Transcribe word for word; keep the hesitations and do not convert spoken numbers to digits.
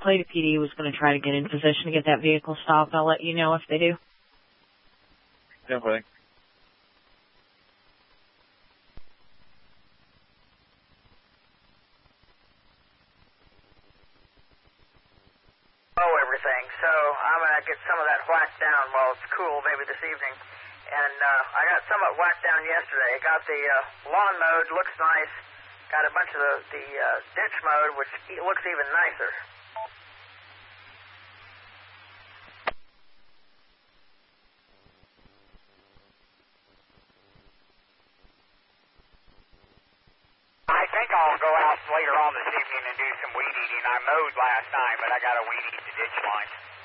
Plato P D was going to try to get in position to get that vehicle stopped. I'll let you know if they do. Definitely. Oh, everything. So I'm going to get some of that whacked down while it's cool, maybe this evening. And uh, I got some of it whacked down yesterday. Got the uh, lawn mowed, looks nice. Got a bunch of the, the uh, ditch mowed, which looks even nicer. I think I'll go out later on this evening and do some weed eating. I mowed last night, but I got to weed eat the ditch line.